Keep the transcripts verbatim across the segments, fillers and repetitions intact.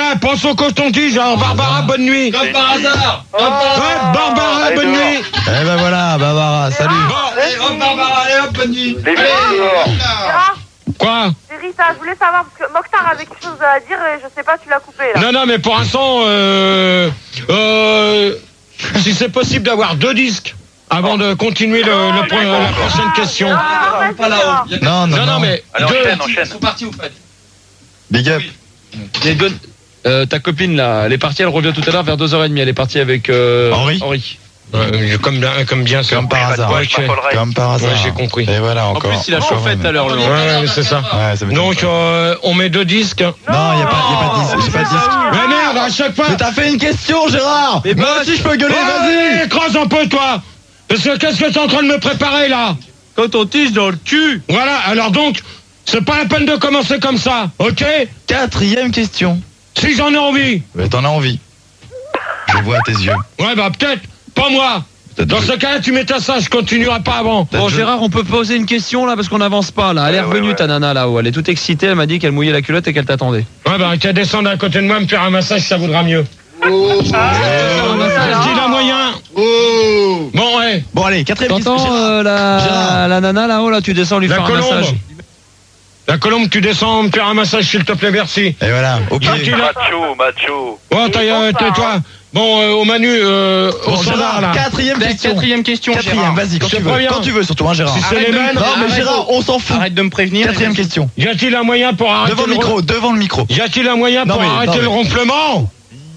Ouais, prends son coton-tige, alors Barbara, bonne nuit. Comme par hasard. Ouais, Barbara, Allez, bonne dehors. nuit. Eh ben voilà, Barbara, salut. Allez, hop, Barbara, allez, hop, bonne nuit. Les filles dehors. Gérard, Quoi? c'est Rita, je voulais savoir, parce que Mokhtar avait quelque chose à dire et je sais pas, tu l'as coupé là. Non, non, mais pour l'instant, euh, euh, si c'est possible d'avoir deux disques avant de continuer le, le pro- la prochaine question. Ah, vas-y, Pas là-haut. Gérard. Il y a- Non, non, Non, non, mais Allez, deux. enchaîne, Ils enchaîne. sont partis ou pas? Big up. Les deux- euh, ta copine là, elle est partie, elle revient tout à l'heure vers deux heures trente. Elle est partie avec euh, Henri. Henri. Ouais, comme bien, comme bien sûr. Comme par hasard. Ouais, Je m'affolerai. Comme par hasard. Ouais, j'ai compris. Et voilà, En encore. plus, il a Encore chauffé une. tout à l'heure. le- Ouais, ouais, c'est ça. Ouais, ça m'étonne Donc, pas. euh, on met deux disques. Non, il n'y a pas, y a pas de disque. J'ai pas de disque. Mais merde, à chaque fois. Mais t'as fait une question, Gérard. Mais Moi bah, aussi, je peux gueuler, vas-y. Vas-y, creuse un peu, toi. Parce que qu'est-ce que t'es en train de me préparer, là? Quand on tige dans le cul. Voilà, alors donc, c'est pas la peine de commencer comme ça, ok? Quatrième question. Si j'en ai envie. Mais t'en as envie. Je vois à tes yeux. Ouais, bah peut-être, pas moi. Peut-être Dans que- ce cas-là, tu m'éteins ça, je continuerai pas avant. Bon je- Gérard, on peut poser une question là parce qu'on n'avance pas là. Elle est Ouais, revenue ouais, ta nana là-haut. Elle est toute excitée. Elle m'a dit qu'elle mouillait la culotte et qu'elle t'attendait. Ouais, bah qu'à descendre à côté de moi, me faire un massage, ça vaudra mieux. Oh. Je dis la moyen. Oh. Bon, ouais. Bon, allez, quatrième question. T'entends Gérard. euh, la, Gérard. la nana là-haut là, tu descends lui La faire un colombe. massage. La colombe, tu descends, me faire un massage, s'il te plaît, merci. Et voilà, ok. Gentil, là. Macho, macho. Oh, t'as, euh, tais-toi. Bon, euh, au Manu, euh, au Bon, standard, là. Gérard, quatrième question. Quatrième question, Quatrième, Gérard. vas-y, quand Je tu te veux. préviens. Quand tu veux, surtout, hein, Gérard. Si c'est Arrête les de- mêmes. Non, mais Arrête. Gérard, on s'en fout. Arrête de me prévenir. Quatrième question. Y a-t-il un moyen pour arrêter Devant le le micro, devant le micro. Y a-t-il un moyen Non, pour mais- arrêter non, le mais- ronflement?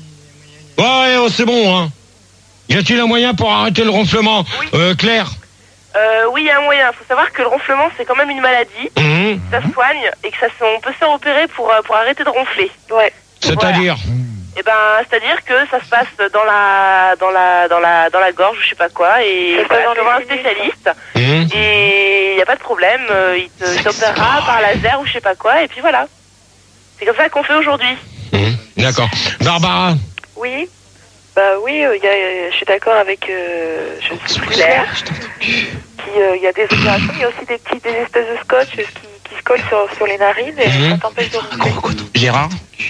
Ouais, ouais, oh, c'est bon, hein. Y a-t-il un moyen pour arrêter le ronflement? Oui. Euh, Claire? Euh, oui, il y a un moyen. Il faut savoir que le ronflement, c'est quand même une maladie. Mhm. Ça se soigne et que ça se- on peut se faire opérer pour, euh, pour arrêter de ronfler. Ouais. C'est-à-dire? Et ben, c'est-à-dire que ça se passe dans la, dans la, dans la, dans la gorge, je sais pas quoi, et Ça se bah, passe dans tu les vois un sinus. spécialiste, Mhm. et il n'y a pas de problème, euh, il te- il t'opérera par laser ou je sais pas quoi, et puis voilà. C'est comme ça qu'on fait aujourd'hui. Mhm. D'accord. Barbara? Oui. Bah oui, euh, y a- je suis d'accord avec euh, je suis plus claire. Qui, euh, il y a des opérations, il y a aussi des petits, des espèces de scotch qui, qui se collent sur, sur les narines et Mhm. ça t'empêche de ronfler. Gérard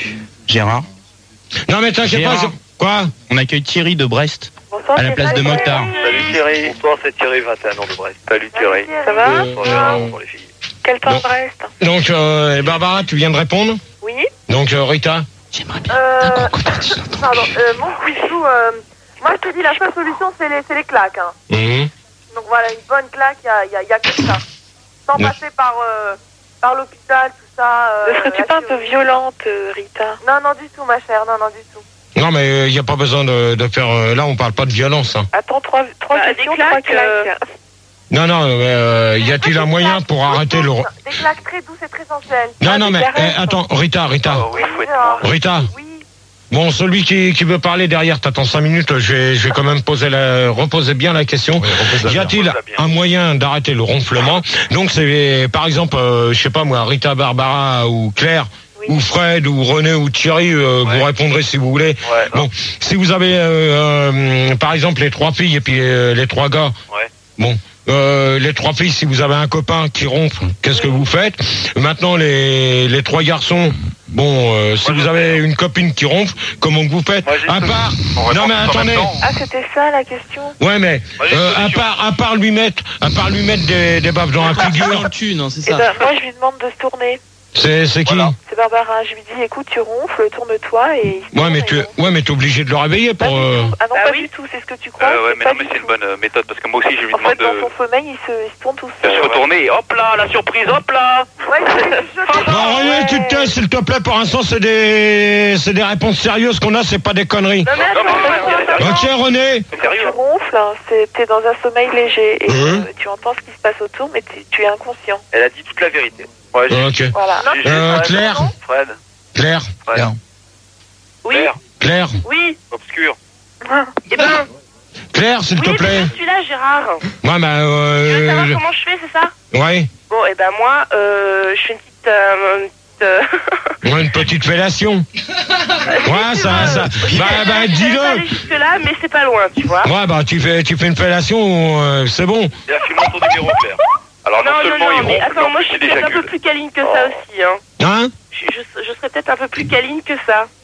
Gérard Non, mais t'inquiète pas, Gérard. je- quoi? On accueille Thierry de Brest. Bonsoir, À la c'est place ça, de les Mokhtar. filles. Salut Thierry. Bonsoir, c'est Thierry, vingt et un ans de Brest. Salut Thierry. Ça va Bonsoir Gérard, bonsoir les filles. Quel temps Bon. Brest? Donc, euh, et Barbara, tu viens de répondre? Oui. Donc, euh, Rita? Euh, pardon, euh, mon couchou, euh, moi je te dis, la seule solution, c'est les, c'est les claques. Hein. Mhm. Donc voilà, une bonne claque, il y a, y a- y a que ça. Sans Ouais. passer par, euh, par l'hôpital, tout ça. Euh, Ne serais-tu la pas un peu chirurgie. violente, euh, Rita? Non, non, du tout, ma chère, non, non, du tout. Non, mais il n'y a pas besoin de, de faire... euh, là, on parle pas de violence. Hein. Attends, trois, trois Bah, des questions, claques, trois claques. euh, Non, non, mais euh, y a-t-il un moyen pour arrêter le... ro- Des claques très douces et très sensuelles. Non, Ah, non, des mais caresses. eh, attends, Rita, Rita, Oh oui, faut être Gérard. Rita. Oui. Bon, celui qui, qui veut parler derrière, t'attends cinq minutes, je vais, je vais quand même poser la, reposer bien la question. Oui, repose-la Y bien. a-t-il repose-la bien. un moyen d'arrêter le ronflement? Donc c'est, par exemple, euh, je sais pas moi, Rita, Barbara ou Claire, Oui. ou Fred, ou René, ou Thierry, euh, Ouais. vous répondrez si vous voulez. Ouais. Bon, si vous avez, euh, euh, par exemple, les trois filles et puis euh, les trois gars. Ouais. Bon. Euh, les trois filles, si vous avez un copain qui ronfle, qu'est-ce que vous faites? Maintenant, les, les trois garçons, bon, euh, si Moi, vous je avez sais. une copine qui ronfle, comment que vous faites? Moi, j'ai À une part, solution. On non répond mais tous en attendez, même temps. Ah, c'était ça la question? ouais mais, Moi, j'ai une euh, à solution. part, à part lui mettre, à part lui mettre des, des baffes dans la Dans figure, le cul, non, c'est Eh ça. ben, moi, je lui demande de se tourner. c'est, c'est qui? Voilà. C'est Barbara. Je lui dis, écoute, tu ronfles, tourne-toi et... il se Ouais tourne mais et tu, il ronfle. ouais mais t'es obligé de le réveiller Pas pour, du euh, tout. Ah non, Bah pas oui. du tout, c'est ce que tu crois. Euh, ouais, mais pas non, mais du c'est une tout. bonne euh, méthode parce que moi aussi, je lui En fait, demande de, dans son sommeil, il se, il se tourne tout de seul. se retourner. Et hop là, la surprise, hop là. Ouais, je je- je- Bon, René, tu te tais, s'il te plaît, pour l'instant, c'est des, c'est des réponses sérieuses qu'on a, c'est pas des conneries. Non, mais attends, Non, mais attends, c'est attends, sérieux. Ok, René? C'est Tu sérieux. ronfles, hein, c'est- t'es dans un sommeil léger et Mhm. euh, tu entends ce qui se passe autour, mais tu, tu es inconscient. Elle a dit toute la vérité. Ouais, j'ai Ok. Voilà. j'ai- j'ai- Euh, Fred. Claire? Fred. Claire? Fred. Bien. Oui, Claire. Claire? oui. Obscur. Eh ben, Claire, s'il te oui, plaît? je suis là, Gérard. Ouais, bah, Tu veux savoir euh, comment je fais, c'est ça? ouais. Bon, et ben moi, euh, je fais une petite... Euh, une petite, euh, Ouais, une petite fellation. Ouais, ça, ça. Bah, bah, Je vais pas dis-le. aller jusque-là, mais c'est pas loin, tu vois. Ouais, bah, tu fais, tu fais une fellation, euh, c'est bon. Et affume ton numéro, Claire. Alors, non, Non, non, seulement non, il mais ronfle, attends, moi mais je suis il peut-être un peu éjacule. plus câline que ça aussi, hein. Hein? Je, je, je serais peut-être un peu plus câline que ça.